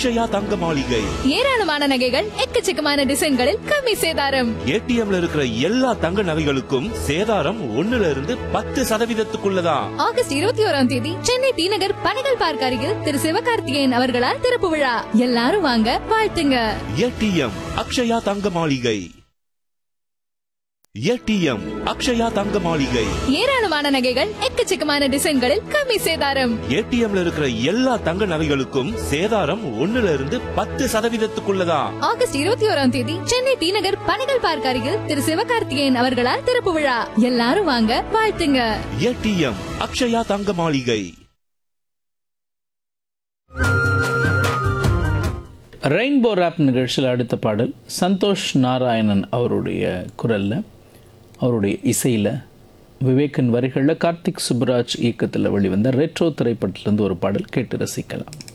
அக்ஷயா தங்க மாளிகை. ஏராளமான நகைகள் எக்கச்சக்கமான டிசைன்களில் கம்மி சேதாரம். ஏடிஎம்ல இருக்கிற எல்லா தங்க நகைகளுக்கும் சேதாரம் 1% ஆகஸ்ட் 21 சென்னை டி நகர் பனைகள் பார்க் அருகில் திரு சிவகார்த்திகேயன் அவர்களால் திறப்பு விழா. எல்லாரும் வாங்க, வாழ்த்துங்க. ஏடிஎம் அக்ஷயா தங்க மாளிகை. ஏடிஎம் அக்ஷயா தங்க மாளிகை. ஏராளமான நகைகள் எக்கச்சக்கமான டிசைன்களில் கம்மி சேதாரம். ஏடிஎம்ல இருக்கிற எல்லா தங்க நகைகளுக்கும் சேதாரம் 1% ஆகஸ்ட் 21 சென்னை டி நகர் பனைகள் பார்க் அருகில் திரு சிவகார்த்திகேயன் அவர்களால் திறப்பு விழா. எல்லாரும் வாங்க, வாழ்த்துங்க. ஏடிஎம் அக்ஷயா தங்க மாளிகை. ரெயின்போ ராப் நிகழ்ச்சியில் அடுத்த பாடல் சந்தோஷ் நாராயணன் அவருடைய குரலில், அவருடைய இசையில், விவேகன் வரிகளில், கார்த்திக் சுப்புராஜ் இயக்கத்தில் வெளிவந்த ரெட்ரோ திரைப்படத்திலிருந்து ஒரு பாடல் கேட்டு ரசிக்கலாம்.